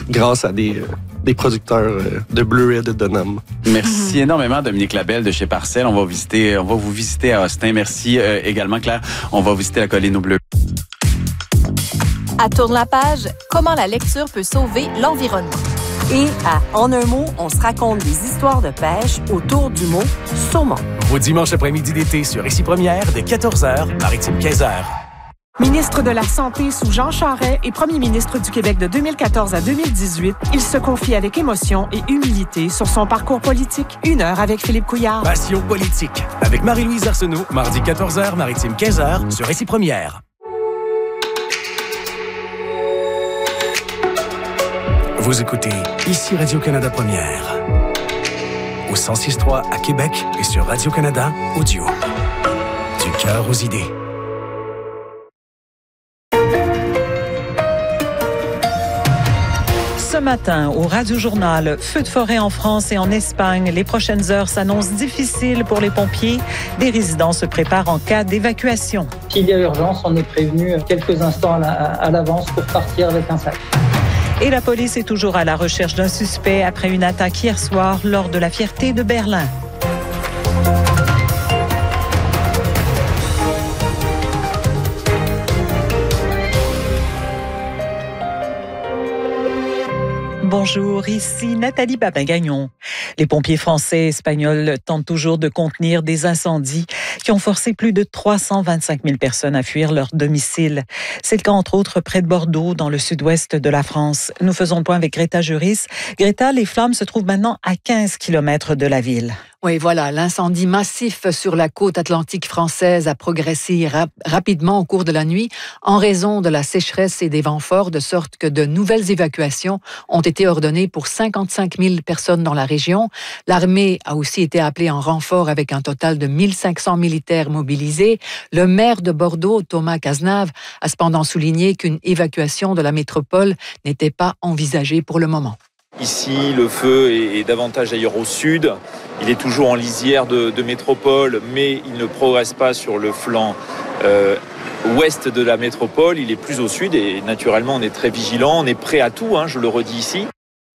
grâce à des producteurs de bleuets de Dunham. Merci énormément, Dominique Labelle de chez Parcelles. On va vous visiter à Austin. Merci également, Claire. On va visiter la colline aux Bleus. À Tourne la page, comment la lecture peut sauver l'environnement. Et à En un mot, on se raconte des histoires de pêche autour du mot saumon. Vos dimanches après-midi d'été sur Ici Première, dès 14h, Maritime 15h. Ministre de la Santé sous Jean Charest et premier ministre du Québec de 2014 à 2018, il se confie avec émotion et humilité sur son parcours politique. 1 heure avec Philippe Couillard. Passion politique. Avec Marie-Louise Arsenault, mardi 14h, Maritime 15h, sur Ici Première. Vous écoutez Ici Radio-Canada Première. Au 106.3 à Québec et sur Radio-Canada Audio. Du cœur aux idées. Ce matin, au Radio-Journal, feu de forêt en France et en Espagne. Les prochaines heures s'annoncent difficiles pour les pompiers. Des résidents se préparent en cas d'évacuation. S'il y a urgence, on est prévenu quelques instants à l'avance pour partir avec un sac. Et la police est toujours à la recherche d'un suspect après une attaque hier soir lors de la Fierté de Berlin. Bonjour, ici Nathalie Papin-Gagnon. Les pompiers français et espagnols tentent toujours de contenir des incendies qui ont forcé plus de 325 000 personnes à fuir leur domicile. C'est le cas, entre autres, près de Bordeaux, dans le sud-ouest de la France. Nous faisons le point avec Greta Juris. Greta, les flammes se trouvent maintenant à 15 km de la ville. Oui, voilà, l'incendie massif sur la côte atlantique française a progressé rapidement au cours de la nuit en raison de la sécheresse et des vents forts, de sorte que de nouvelles évacuations ont été ordonnées pour 55 000 personnes dans la région. L'armée a aussi été appelée en renfort avec un total de 1500 militaires mobilisés. Le maire de Bordeaux, Thomas Cazenave, a cependant souligné qu'une évacuation de la métropole n'était pas envisagée pour le moment. Ici, le feu est davantage ailleurs au sud. Il est toujours en lisière de métropole, mais il ne progresse pas sur le flanc ouest de la métropole. Il est plus au sud et naturellement, on est très vigilant. On est prêt à tout, je le redis ici.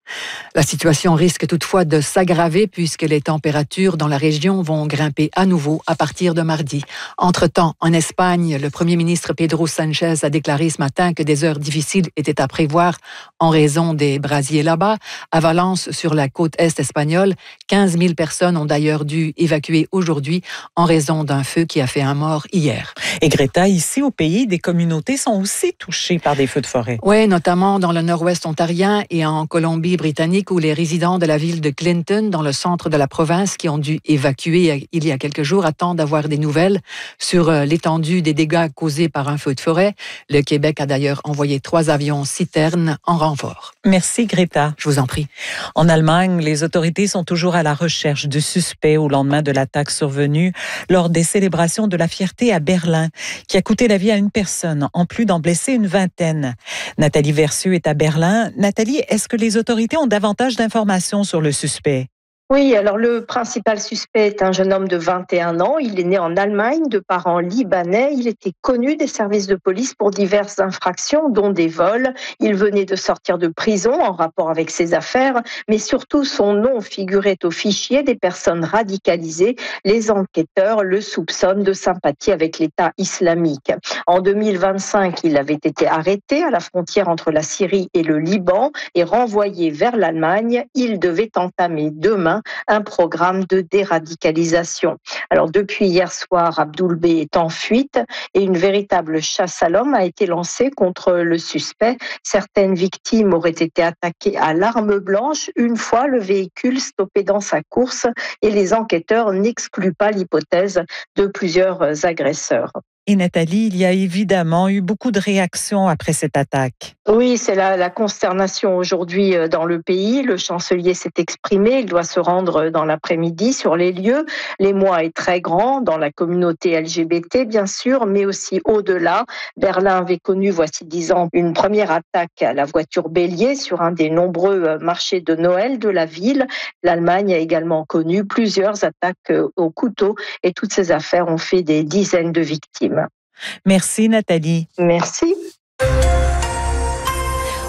La situation risque toutefois de s'aggraver puisque les températures dans la région vont grimper à nouveau à partir de mardi. Entre-temps, en Espagne, le premier ministre Pedro Sánchez a déclaré ce matin que des heures difficiles étaient à prévoir en raison des brasiers là-bas. À Valence, sur la côte est espagnole, 15 000 personnes ont d'ailleurs dû évacuer aujourd'hui en raison d'un feu qui a fait un mort hier. Et Greta, ici au pays, des communautés sont aussi touchées par des feux de forêt. Oui, notamment dans le nord-ouest ontarien et en Colombie-Britannique, où les résidents de la ville de Clinton, dans le centre de la province, qui ont dû évacuer il y a quelques jours, attendent d'avoir des nouvelles sur l'étendue des dégâts causés par un feu de forêt. Le Québec a d'ailleurs envoyé 3 avions citernes en renfort. Merci Greta. Je vous en prie. En Allemagne, les autorités sont toujours à la recherche du suspect au lendemain de l'attaque survenue lors des célébrations de la Fierté à Berlin, qui a coûté la vie à une personne, en plus d'en blesser une vingtaine. Nathalie Versieux est à Berlin. Nathalie, est-ce que les autorités ont davantage d'informations sur le suspect? Oui, alors le principal suspect est un jeune homme de 21 ans. Il est né en Allemagne, de parents libanais. Il était connu des services de police pour diverses infractions, dont des vols. Il venait de sortir de prison en rapport avec ses affaires, mais surtout son nom figurait au fichier des personnes radicalisées. Les enquêteurs le soupçonnent de sympathie avec l'État islamique. En 2025, il avait été arrêté à la frontière entre la Syrie et le Liban et renvoyé vers l'Allemagne. Il devait entamer demain un programme de déradicalisation. Alors depuis hier soir, Abdoul B est en fuite et une véritable chasse à l'homme a été lancée contre le suspect. Certaines victimes auraient été attaquées à l'arme blanche une fois le véhicule stoppé dans sa course et les enquêteurs n'excluent pas l'hypothèse de plusieurs agresseurs. Et Nathalie, il y a évidemment eu beaucoup de réactions après cette attaque. Oui, c'est la consternation aujourd'hui dans le pays. Le chancelier s'est exprimé. Il doit se rendre dans l'après-midi sur les lieux. L'émoi est très grand dans la communauté LGBT, bien sûr, mais aussi au-delà. Berlin avait connu, voici 10 ans, une première attaque à la voiture bélier sur un des nombreux marchés de Noël de la ville. L'Allemagne a également connu plusieurs attaques au couteau et toutes ces affaires ont fait des dizaines de victimes. Merci Nathalie. Merci.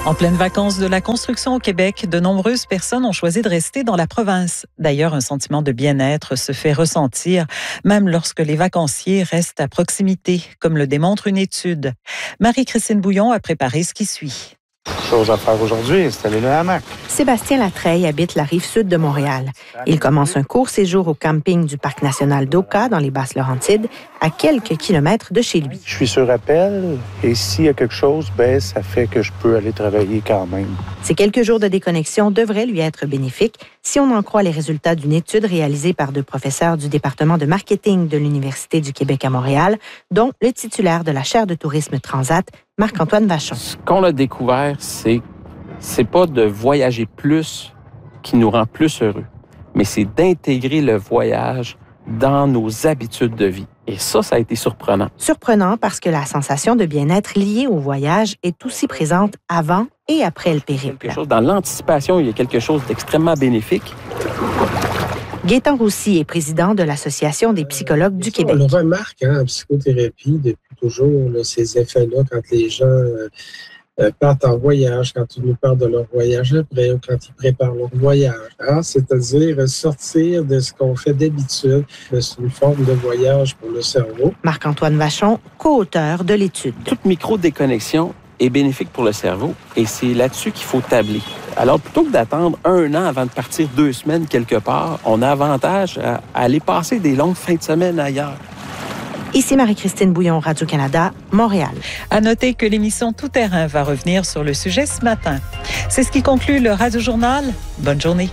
En pleine vacances de la construction au Québec, de nombreuses personnes ont choisi de rester dans la province. D'ailleurs, un sentiment de bien-être se fait ressentir, même lorsque les vacanciers restent à proximité, comme le démontre une étude. Marie-Christine Bouillon a préparé ce qui suit. Chose à faire aujourd'hui, installer le hamac. Sébastien Latreille habite la rive sud de Montréal. Il commence un court séjour au camping du Parc national d'Oka, dans les Basses-Laurentides, à quelques kilomètres de chez lui. Je suis sur appel et s'il y a quelque chose, ça fait que je peux aller travailler quand même. Ces quelques jours de déconnexion devraient lui être bénéfiques si on en croit les résultats d'une étude réalisée par 2 professeurs du département de marketing de l'Université du Québec à Montréal, dont le titulaire de la chaire de tourisme Transat, Marc-Antoine Vachon. Ce qu'on a découvert, c'est pas de voyager plus qui nous rend plus heureux, mais c'est d'intégrer le voyage dans nos habitudes de vie. Et ça a été surprenant. Surprenant parce que la sensation de bien-être liée au voyage est aussi présente avant et après le périple. Dans l'anticipation, il y a quelque chose d'extrêmement bénéfique. Gaétan Roussy est président de l'Association des psychologues du Québec. On le remarque en psychothérapie depuis toujours, ces effets-là, quand les gens partent en voyage, quand ils nous parlent de leur voyage après ou quand ils préparent leur voyage. C'est-à-dire sortir de ce qu'on fait d'habitude. C'est une forme de voyage pour le cerveau. Marc-Antoine Vachon, co-auteur de l'étude. Toute micro-déconnexion est bénéfique pour le cerveau et c'est là-dessus qu'il faut tabler. Alors, plutôt que d'attendre 1 an avant de partir 2 semaines quelque part, on a avantage à aller passer des longues fins de semaine ailleurs. Ici Marie-Christine Bouillon, Radio-Canada, Montréal. À noter que l'émission Tout terrain va revenir sur le sujet ce matin. C'est ce qui conclut le Radio-Journal. Bonne journée.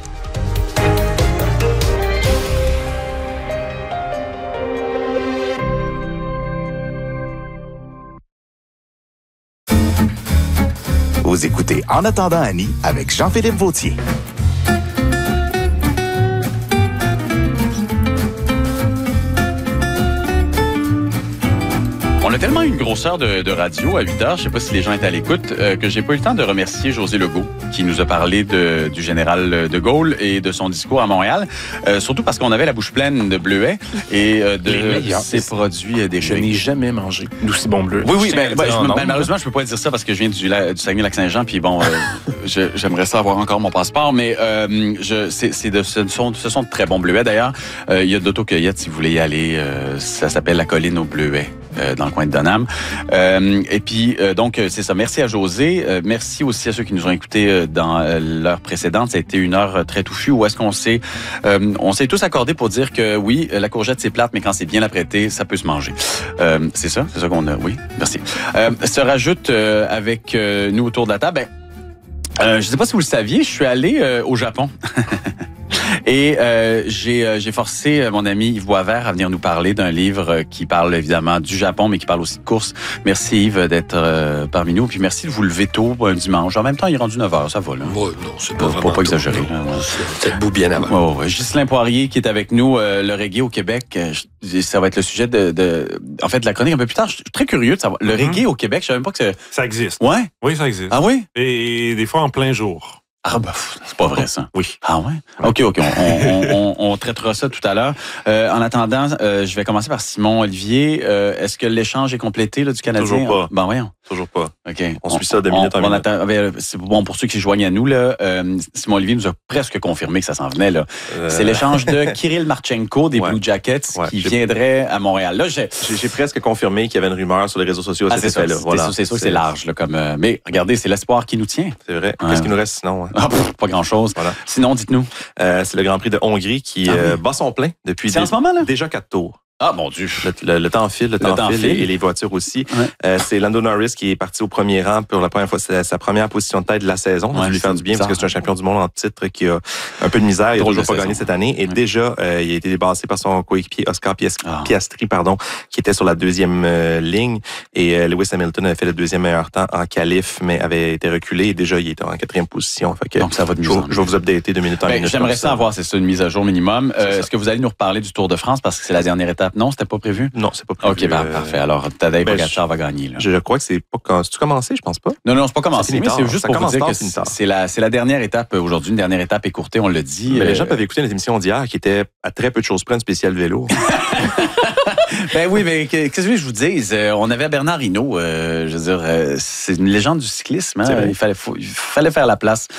Vous écoutez En attendant Annie avec Jean-Philippe Vautier. On a tellement une grosseur de radio à 8 heures, je sais pas si les gens étaient à l'écoute, que j'ai pas eu le temps de remercier José Legault, qui nous a parlé du général de Gaulle et de son discours à Montréal, surtout parce qu'on avait la bouche pleine de bleuets et de ses produits dérivés. Je n'ai jamais mangé d'aussi bon bleu. Oui, malheureusement, je peux pas dire ça parce que je viens du Saguenay-Lac-Saint-Jean, puis bon, j'aimerais ça avoir encore mon passeport, mais ce sont de très bons bleuets. D'ailleurs, il y a d'autocueillette si vous voulez y aller, ça s'appelle la colline aux bleuets. Dans le coin de Donham. Et puis, donc, c'est ça. Merci à José. Merci aussi à ceux qui nous ont écoutés dans l'heure précédente. Ça a été une heure très touffue où est-ce qu'on s'est tous accordés pour dire que oui, la courgette, c'est plate, mais quand c'est bien apprêté, ça peut se manger. C'est ça qu'on a. Oui, merci. Se rajoute avec nous autour de la table. Je ne sais pas si vous le saviez, je suis allé au Japon. Et j'ai forcé mon ami Yves Boisvert à venir nous parler d'un livre qui parle évidemment du Japon, mais qui parle aussi de course. Merci Yves d'être parmi nous. Puis merci de vous lever tôt un dimanche. En même temps, il est rendu 9h, ça va là. Oui, non, c'est pas vraiment pour pas exagérer. C'est debout bien avant. Ouais. Ghislain Poirier qui est avec nous, le reggae au Québec. Ça va être le sujet en fait, de la chronique un peu plus tard. Je suis très curieux de savoir. Le reggae au Québec, je savais même pas que ça existe. Ouais? Oui, ça existe. Ah oui? Et des fois en plein jour. Ah c'est pas vrai ça. Oui. Ah ouais? OK. On traitera ça tout à l'heure. En attendant, je vais commencer par Simon Olivier. Est-ce que l'échange est complété là, du Canadien? Toujours pas. Ben voyons. Toujours pas. OK. On suit ça de minute en minute. C'est bon pour ceux qui se joignent à nous. Là, Simon Olivier nous a presque confirmé que ça s'en venait. Là. C'est l'échange de Kirill Marchenko des Blue Jackets qui viendrait à Montréal. Là, j'ai presque confirmé qu'il y avait une rumeur sur les réseaux sociaux à cet effet-là. C'est sûr que c'est large. Là, mais regardez, c'est l'espoir qui nous tient. C'est vrai. Qu'est-ce qu'il nous reste sinon? Pas grand-chose. Voilà. Sinon, dites-nous. C'est le Grand Prix de Hongrie qui bat son plein depuis en ce moment, là? Déjà 4 tours. Ah, mon Dieu. Le temps file, et les voitures aussi. Ouais. C'est Lando Norris qui est parti au premier rang pour la première fois. C'est sa première position de tête de la saison. On a dû lui faire du bien parce que c'est un champion du monde en titre qui a un peu de misère. Il n'a toujours pas gagné cette année. Et déjà, il a été dépassé par son coéquipier Oscar Piastri, qui était sur la deuxième ligne. Et Lewis Hamilton avait fait le deuxième meilleur temps en qualif, mais avait été reculé. Et déjà, il était en 4e position. Fait que donc, ça va de mise je vais vous updater de minute en minute. J'aimerais ça avoir, c'est ça, une mise à jour minimum. Est-ce que vous allez nous reparler du Tour de France parce que c'est la dernière étape étape. Non, c'était pas prévu? Non, c'est pas prévu. OK, parfait. Alors, Tadej Pogačar va gagner. Là. Je crois que c'est pas... C'est-tu commencé? Je pense pas. Non, c'est pas commencé. Mais c'est juste pour vous dire que c'est la dernière étape aujourd'hui, une dernière étape écourtée, on l'a dit. Mais les gens peuvent écouter notre émission d'hier qui était à très peu de choses près une spéciale vélo. Ben oui, mais qu'est-ce que je vous dise? On avait Bernard Hinault, je veux dire, c'est une légende du cyclisme. Hein? Il fallait faire la place